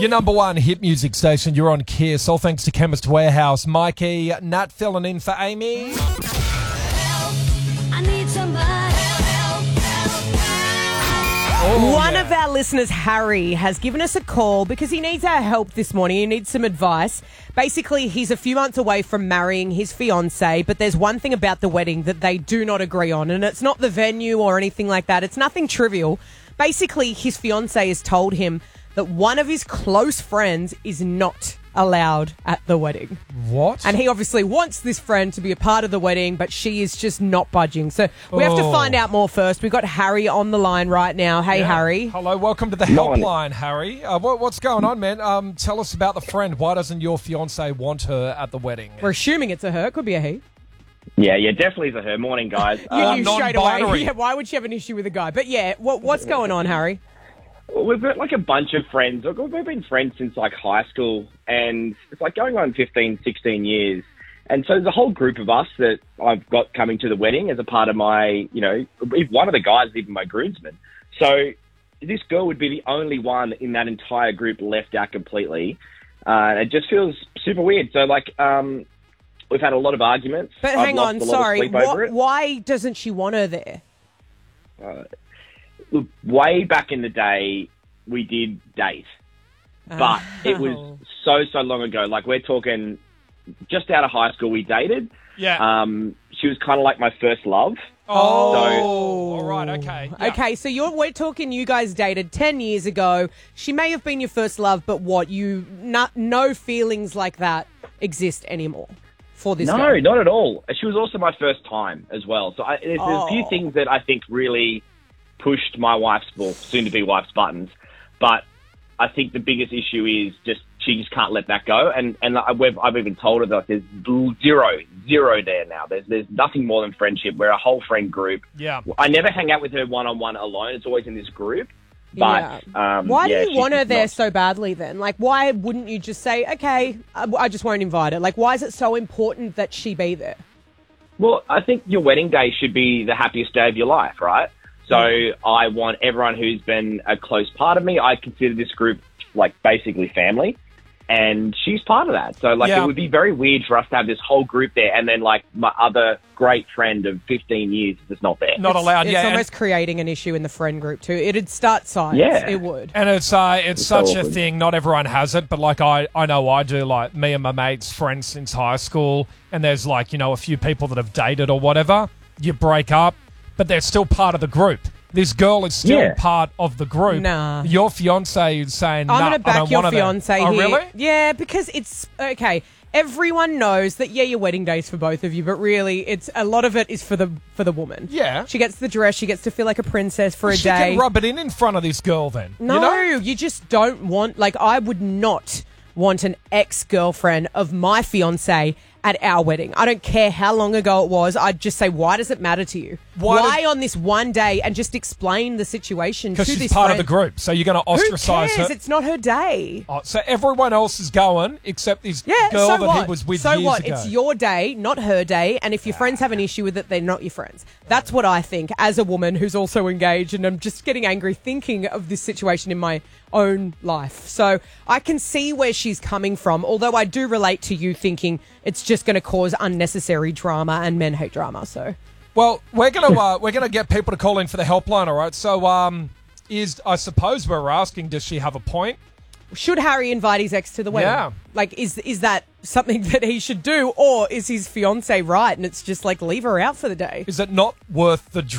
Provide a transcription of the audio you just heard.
Your number one hit music station, you're on Kiss. All thanks to Chemist Warehouse. Mikey, Nat filling in for Amy. Help, I need somebody. One of our listeners, Harry, has given us a call because he needs our help this morning. He needs some advice. Basically, he's a few months away from marrying his fiancée, but there's one thing about the wedding that they do not agree on, and it's not the venue or anything like that. It's nothing trivial. Basically, his fiancée has told him that one of his close friends is not allowed at the wedding. What? And he obviously wants this friend to be a part of the wedding, but she is just not budging. So we have to find out more first. We've got Harry on the line right now. Hey, Harry. Hello, welcome to the helpline, Harry. What's going on, man? Tell us about the friend. Why doesn't your fiancé want her at the wedding? We're assuming it's a her. Could be a he. Yeah, definitely is a her. Morning, guys. You knew straight away. non-binary. Yeah, why would she have an issue with a guy? But yeah, what's going on, Harry? We've got like a bunch of friends. We've been friends since like high school, and it's like going on 15, 16 years. And so there's a whole group of us that I've got coming to the wedding as a part of my, if one of the guys is even my groomsman. So this girl would be the only one in that entire group left out completely. It just feels super weird. So we've had a lot of arguments. But I've hang lost on, a lot of sorry. sleep over it. Why doesn't she want her there? Look, way back in the day, we did date, but it was so long ago. Like we're talking just out of high school, we dated. Yeah. She was kind of like my first love. All right, okay. Yeah. Okay, so we're talking you guys dated 10 years ago. She may have been your first love, but no feelings like that exist anymore for this No, girl? not at all. She was also my first time as well. So there's a few things that I think really pushed my soon-to-be wife's buttons. But I think the biggest issue is she just can't let that go. And I've even told her that there's zero there now. There's nothing more than friendship. We're a whole friend group. Yeah. I never hang out with her one-on-one alone. It's always in this group. But why do you want her there not so badly then? Like, why wouldn't you just say, okay, I just won't invite her? Like, why is it so important that she be there? Well, I think your wedding day should be the happiest day of your life, right? So I want everyone who's been a close part of me. I consider this group like basically family, and she's part of that. So it would be very weird for us to have this whole group there, and then like my other great friend of 15 years is just not there. Not allowed. It's Yeah. almost creating an issue in the friend group too. It'd start sides. Yeah. It would. And it's such a awkward. thing. Not everyone has it, but like I know I do. Like me and my mates, friends since high school, and there's a few people that have dated or whatever. You break up, but they're still part of the group. This girl is still part of the group. Nah. Your fiancé is saying, I'm going to I back don't your want her there." fiancé Oh, here. really? Yeah, because it's okay. Everyone knows that your wedding day's for both of you, but really, it's a lot of it is for the woman. Yeah. She gets the dress. She gets to feel like a princess for a She day. can rub it in front of this girl then. No, You know? you just don't want. Like, I would not want an ex-girlfriend of my fiancé at our wedding. I don't care how long ago it was. I'd just say, why does it matter to you? Why on this one day? And just explain the situation to this Because friend. she's part of the group, so you're going to Who ostracize cares? her. It's not her day. Oh, so everyone else is going except this Yeah, girl so that what? he was with so years what? ago. It's your day, not her day. And if your friends have an issue with it, they're not your friends. That's what I think as a woman who's also engaged. And I'm just getting angry thinking of this situation in my own life. So I can see where she's coming from, although I do relate to you thinking it's just going to cause unnecessary drama, and men hate drama. So Well, we're gonna get people to call in for the helpline, all right? So, I suppose we're asking, does she have a point? should Harry invite his ex to the wedding? Yeah. Like, is that something that he should do, or is his fiancée right and it's just like leave her out for the day? Is it not worth the